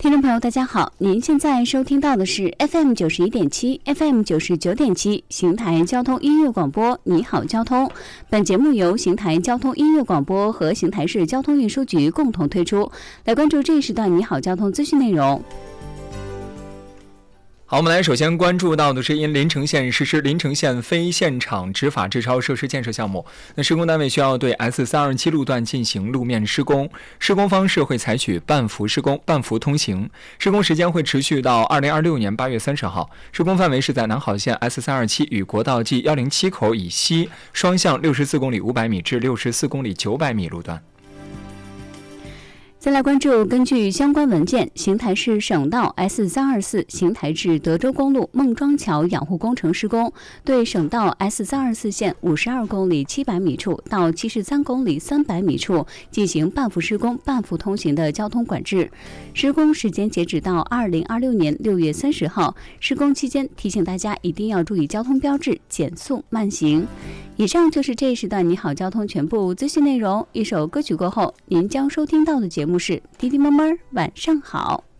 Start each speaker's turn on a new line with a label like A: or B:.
A: 听众朋友大家好，您现在收听到的是 FM91.7 FM99.7 邢台交通音乐广播你好交通。本节目由邢台交通音乐广播和邢台市交通运输局共同推出。来关注这一时段你好交通资讯内容。
B: 好，我们来首先关注到的是因临城县实施临城县非现场执法治超设施建设项目，那施工单位需要对 S327 路段进行路面施工，施工方式会采取半幅施工、半幅通行，施工时间会持续到2026年8月30号，施工范围是在南好县 S327 与国道 G107 口以西双向64公里500米至64公里900米路段。
A: 再来关注，根据相关文件，邢台市省道 S324 邢台至德州公路孟庄桥养护工程施工，对省道 S324 线52公里700米处到73公里300米处进行半幅施工、半幅通行的交通管制。施工时间截止到2026年6月30号。施工期间，提醒大家一定要注意交通标志，减速慢行。以上就是这一时段你好交通全部资讯内容。一首歌曲过后，您将收听到的节目是滴滴么么晚上好。